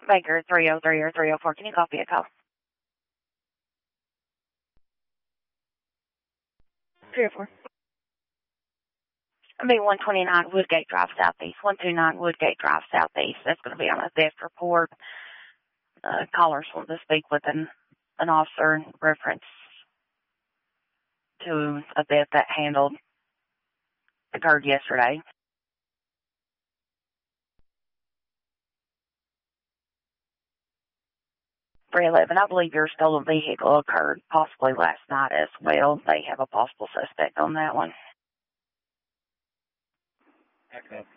Baker 303 or 304. Can you copy a call? 304. It'll be 129 Woodgate Drive Southeast. 129 Woodgate Drive Southeast. That's going to be on a theft report. Callers want to speak with an officer in reference to a theft that occurred yesterday. 311. I believe your stolen vehicle occurred possibly last night as well. They have a possible suspect on that one. Okay.